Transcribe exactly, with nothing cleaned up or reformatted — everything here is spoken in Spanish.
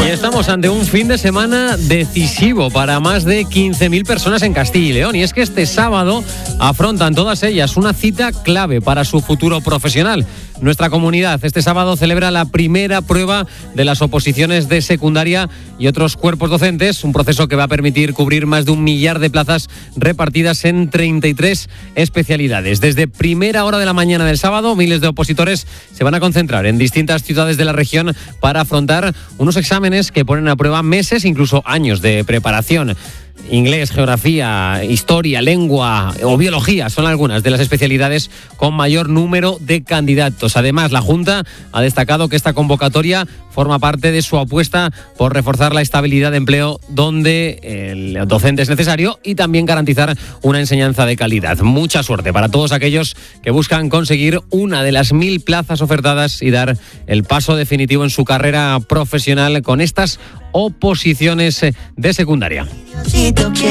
Y estamos ante un fin de semana decisivo para más de quince mil personas en Castilla y León. Y es que este sábado afrontan todas ellas una cita clave para su futuro profesional. Nuestra comunidad este sábado celebra la primera prueba de las oposiciones de secundaria y otros cuerpos docentes, un proceso que va a permitir cubrir más de un millar de plazas repartidas en treinta y tres especialidades. Desde primera hora de la mañana del sábado, miles de opositores se van a concentrar en distintas ciudades de la región para afrontar unos exámenes que ponen a prueba meses, incluso años de preparación. Inglés, geografía, historia, lengua o biología son algunas de las especialidades con mayor número de candidatos. Además, la Junta ha destacado que esta convocatoria forma parte de su apuesta por reforzar la estabilidad de empleo donde el docente es necesario y también garantizar una enseñanza de calidad. Mucha suerte para todos aquellos que buscan conseguir una de las mil plazas ofertadas y dar el paso definitivo en su carrera profesional con estas oposiciones de secundaria.